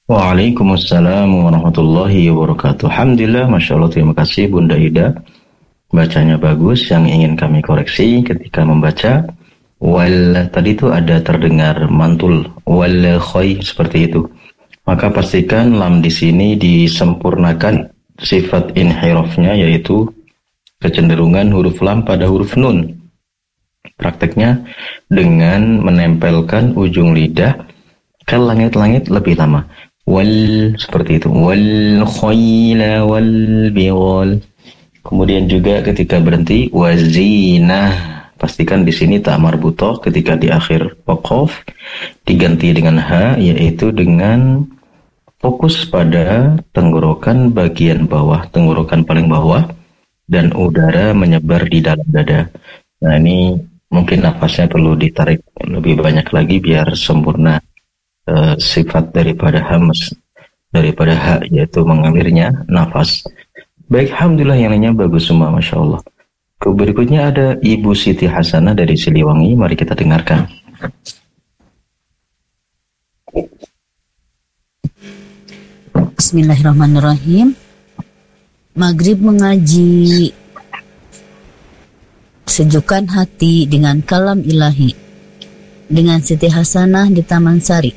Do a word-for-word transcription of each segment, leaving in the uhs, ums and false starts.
Waalaikumsalam warahmatullahi wabarakatuh. Alhamdulillah, Masya Allah, terima kasih Bunda Ida. Bacanya bagus, yang ingin kami koreksi ketika membaca. Wal, tadi itu ada terdengar mantul. Wal khoy, seperti itu. Maka pastikan lam di sini disempurnakan sifat inhirafnya, yaitu kecenderungan huruf lam pada huruf nun. Prakteknya dengan menempelkan ujung lidah ke langit-langit lebih lama. Wal, seperti itu. Wal khayla wal bighal. Kemudian juga ketika berhenti wazinah. Pastikan di sini ta marbutoh ketika di akhir waqaf diganti dengan ha, yaitu dengan fokus pada tenggorokan bagian bawah, tenggorokan paling bawah, dan udara menyebar di dalam dada. Nah, ini mungkin nafasnya perlu ditarik lebih banyak lagi biar sempurna Uh, sifat daripada hamas, daripada ha, yaitu mengalirnya nafas. Baik, alhamdulillah, yang lainnya bagus semua, Masya Allah. Berikutnya ada Ibu Siti Hasanah dari Siliwangi, mari kita dengarkan. Bismillahirrahmanirrahim. Maghrib mengaji sejukkan hati dengan kalam ilahi dengan Siti Hasanah di Taman Sari.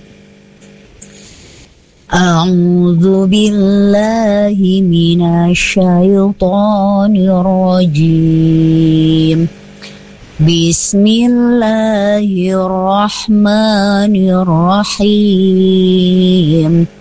A'udzu billahi minasy syaithanir rajim. Bismillahirrahmanirrahim.